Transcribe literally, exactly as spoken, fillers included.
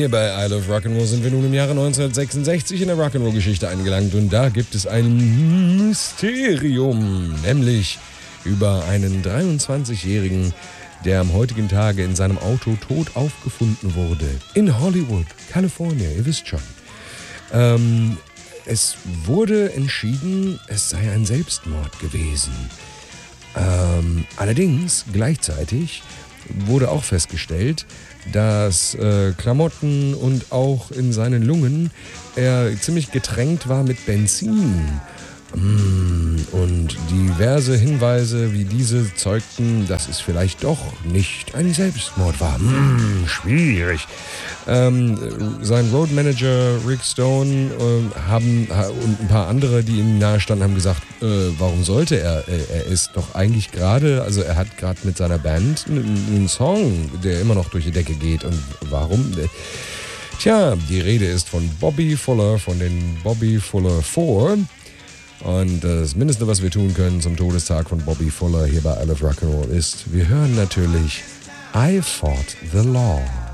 Hier bei I Love Rock'n'Roll sind wir nun im Jahre neunzehnhundertsechsundsechzig in der Rock'n'Roll-Geschichte angelangt und da gibt es ein Mysterium, nämlich über einen dreiundzwanzigjährigen, der am heutigen Tage in seinem Auto tot aufgefunden wurde. In Hollywood, Kalifornien, ihr wisst schon. Ähm, es wurde entschieden, es sei ein Selbstmord gewesen. Ähm, allerdings, gleichzeitig wurde auch festgestellt, dass äh, Klamotten und auch in seinen Lungen er ziemlich getränkt war mit Benzin. Mm, und diverse Hinweise wie diese zeugten, dass es vielleicht doch nicht ein Selbstmord war. Mm, schwierig. Ähm, sein Roadmanager Rick Stone äh, haben, und ein paar andere, die ihm nahestanden, haben gesagt, äh, warum sollte er? Er ist doch eigentlich gerade, also er hat gerade mit seiner Band einen, einen Song, der immer noch durch die Decke geht. Und warum? Tja, die Rede ist von Bobby Fuller, von den Bobby Fuller Four. Und das Mindeste, was wir tun können zum Todestag von Bobby Fuller hier bei I Love Rock'n'Roll ist, wir hören natürlich I Fought the Law.